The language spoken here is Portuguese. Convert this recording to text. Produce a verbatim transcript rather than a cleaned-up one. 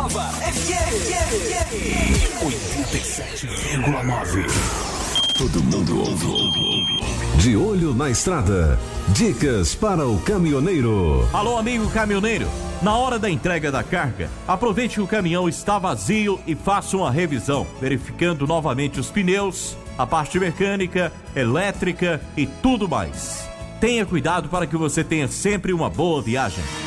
Nova F M oitenta e sete vírgula nove. Todo mundo ouve. De olho na estrada. Dicas para o caminhoneiro. Alô, amigo caminhoneiro. Na hora da entrega da carga, aproveite que o caminhão está vazio e faça uma revisão, verificando novamente os pneus, a parte mecânica, elétrica e tudo mais. Tenha cuidado para que você tenha sempre uma boa viagem.